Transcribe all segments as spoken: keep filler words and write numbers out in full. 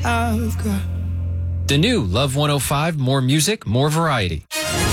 I've got. The new Love one oh five, more music, more variety.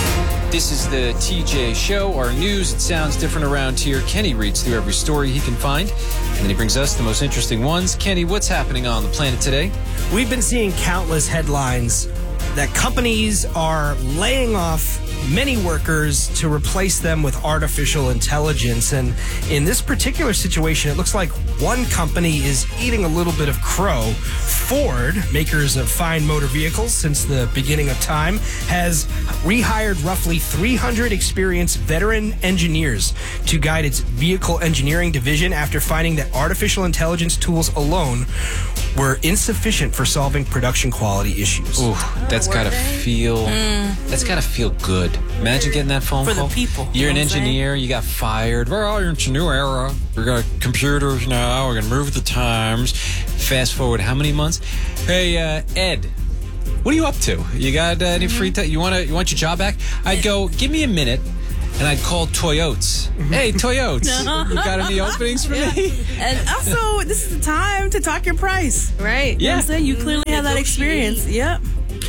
This is the T J Show, our news. It sounds different around here. Kenny reads through every story he can find, and then he brings us the most interesting ones. Kenny, what's happening on the planet today? We've been seeing countless headlines that companies are laying off many workers to replace them with artificial intelligence. And in this particular situation, it looks like one company is eating a little bit of crow. Ford, makers of fine motor vehicles since the beginning of time, has rehired roughly three hundred experienced veteran engineers to guide its vehicle engineering division after finding that artificial intelligence tools alone were insufficient for solving production quality issues. Ooh, that's gotta feel mm. that's gotta feel good. Imagine getting that phone for call. For the people. You're you know an engineer, you got fired. Well, it's a new era. We got computers now, we're gonna move with the times. Fast forward how many months? Hey, uh, Ed, what are you up to? You got uh, any free time? You wanna you want your job back? I'd go, give me a minute. And I'd call Toyotes. Hey, Toyotes, you got any openings for yeah. me? And also, this is the time to talk your price, right? Yeah. You know what I'm saying? You clearly have that experience. Yep.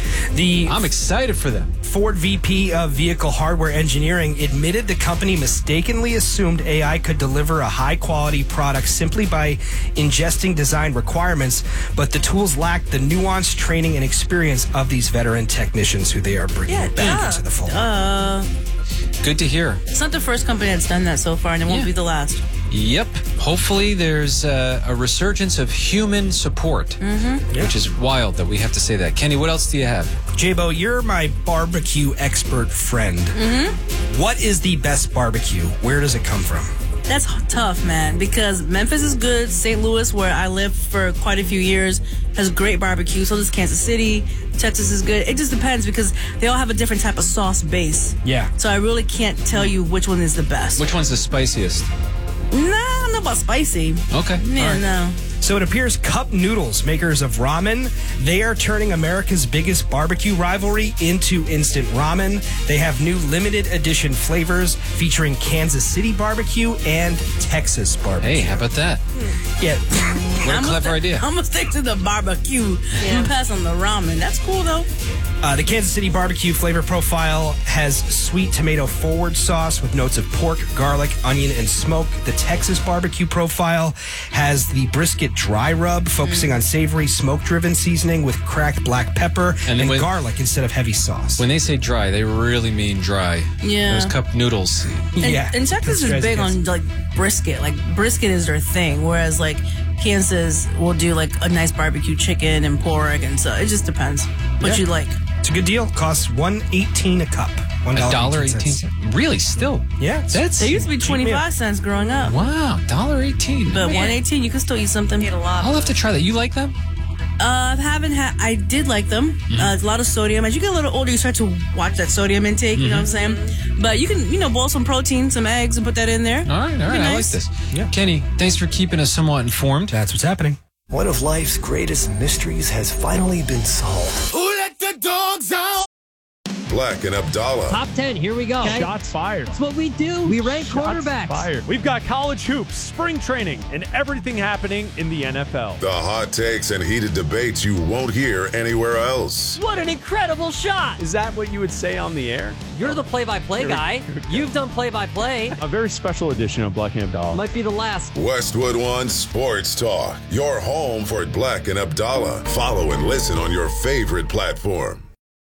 The I'm excited for them. Ford V P of Vehicle Hardware Engineering admitted the company mistakenly assumed A I could deliver a high-quality product simply by ingesting design requirements, but the tools lacked the nuanced training and experience of these veteran technicians who they are bringing yeah, back duh. into the fold. Uh, Good to hear. It's not the first company that's done that so far, and it won't yeah. be the last. Yep. Hopefully there's uh, a resurgence of human support, mm-hmm. yeah. which is wild that we have to say that. Kenny, what else do you have? J-Bo, you're my barbecue expert friend. Mm-hmm. What is the best barbecue? Where does it come from? That's tough, man, because Memphis is good. Saint Louis, where I lived for quite a few years, has great barbecue. So does Kansas City. Texas is good. It just depends because they all have a different type of sauce base. Yeah. So I really can't tell you which one is the best. Which one's the spiciest? Nah, I don't know about spicy. Okay. Yeah, right. no. So it appears Cup Noodles, makers of ramen, they are turning America's biggest barbecue rivalry into instant ramen. They have new limited edition flavors featuring Kansas City barbecue and Texas barbecue. Hey, how about that? Yeah. What a I'm clever st- idea. I'm going to stick to the barbecue and pass on the ramen. That's cool, though. Uh, the Kansas City barbecue flavor profile has sweet tomato forward sauce with notes of pork, garlic, onion, and smoke. The Texas barbecue profile has the brisket dry rub, focusing mm. on savory, smoke-driven seasoning with cracked black pepper and, and when, garlic instead of heavy sauce. When they say dry, they really mean dry. Yeah. Those cup noodles. And, yeah. And Texas is big on, like, brisket. Like, brisket is their thing, whereas, like, Kansas will do, like, a nice barbecue chicken and pork, and so it just depends what yeah. you like. It's a good deal. Costs one eighteen a cup. one dollar eighteen. Really? Still? Yeah. That's they used to be twenty-five cents growing up. Wow. one dollar eighteen. But one eighteen, you can still eat something. Eat a lot. I'll have to try that. You like them? Uh, I haven't had. I did like them. Mm-hmm. Uh, it's a lot of sodium. As you get a little older, you start to watch that sodium intake. Mm-hmm. You know what I'm saying? But you can, you know, boil some protein, some eggs, and put that in there. All right, all right. Nice. I like this. Yeah. Kenny, thanks for keeping us somewhat informed. That's what's happening. One of life's greatest mysteries has finally been solved. Who let the dogs out? Black and Abdallah. Top ten, here we go. Okay. Shots fired. That's what we do. We rank Shots quarterbacks. Fired. We've got college hoops, spring training, and everything happening in the N F L. The hot takes and heated debates you won't hear anywhere else. What an incredible shot. Is that what you would say on the air? You're the play-by-play guy. You've done play-by-play. A very special edition of Black and Abdallah. Might be the last. Westwood One Sports Talk. Your home for Black and Abdallah. Follow and listen on your favorite platform.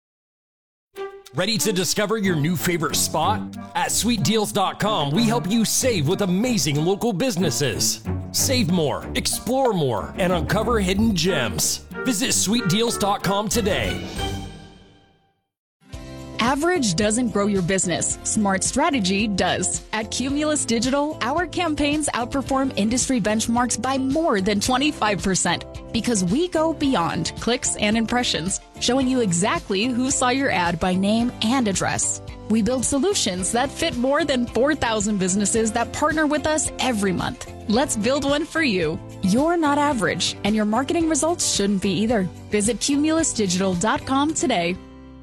Ready to discover your new favorite spot? At sweet deals dot com, we help you save with amazing local businesses. Save more, explore more, and uncover hidden gems. Visit sweet deals dot com today. Average doesn't grow your business. Smart strategy does. At Cumulus Digital, our campaigns outperform industry benchmarks by more than twenty-five percent because we go beyond clicks and impressions, showing you exactly who saw your ad by name and address. We build solutions that fit more than four thousand businesses that partner with us every month. Let's build one for you. You're not average, and your marketing results shouldn't be either. Visit Cumulus Digital dot com today.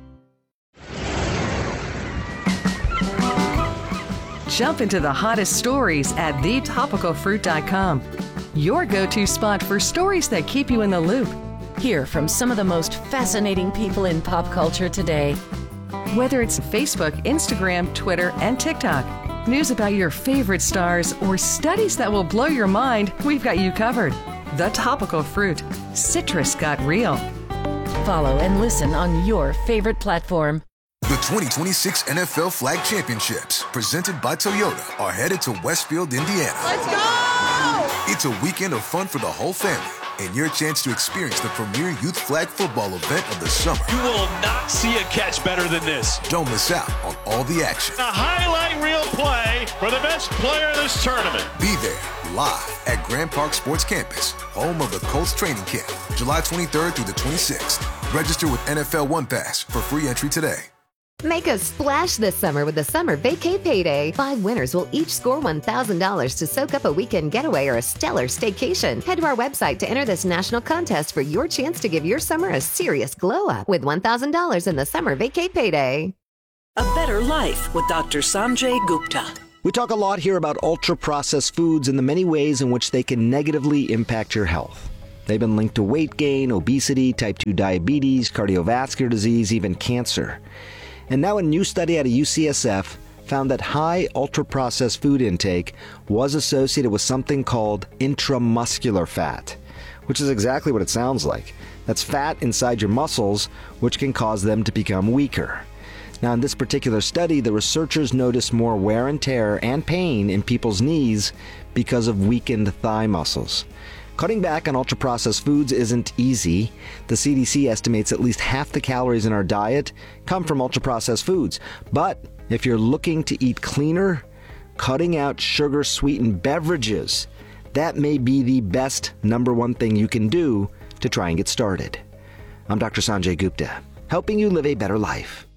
Jump into the hottest stories at the topical fruit dot com. Your go-to spot for stories that keep you in the loop. Hear from some of the most fascinating people in pop culture today. Whether it's Facebook, Instagram, Twitter, and TikTok, news about your favorite stars, or studies that will blow your mind, we've got you covered. The Topical Fruit. Citrus got real. Follow and listen on your favorite platform. The twenty twenty-six N F L Flag Championships, presented by Toyota, are headed to Westfield, Indiana. Let's go! It's a weekend of fun for the whole family, and your chance to experience the premier youth flag football event of the summer. You will not see a catch better than this. Don't miss out on all the action. A highlight reel play for the best player in this tournament. Be there, live at Grand Park Sports Campus, home of the Colts training camp, July twenty-third through the twenty-sixth. Register with N F L One Pass for free entry today. Make a splash this summer with the Summer Vacay Payday. Five winners will each score one thousand dollars to soak up a weekend getaway or a stellar staycation. Head to our website to enter this national contest for your chance to give your summer a serious glow up with one thousand dollars in the Summer Vacay Payday. A better life with Doctor Sanjay Gupta. We talk a lot here about ultra-processed foods and the many ways in which they can negatively impact your health. They've been linked to weight gain, obesity, type two diabetes, cardiovascular disease, even cancer. And now a new study out of U C S F found that high ultra-processed food intake was associated with something called intramuscular fat, which is exactly what it sounds like. That's fat inside your muscles, which can cause them to become weaker. Now, in this particular study, the researchers noticed more wear and tear and pain in people's knees because of weakened thigh muscles. Cutting back on ultra-processed foods isn't easy. The C D C estimates at least half the calories in our diet come from ultra-processed foods. But if you're looking to eat cleaner, cutting out sugar-sweetened beverages, that may be the best number one thing you can do to try and get started. I'm Doctor Sanjay Gupta, helping you live a better life.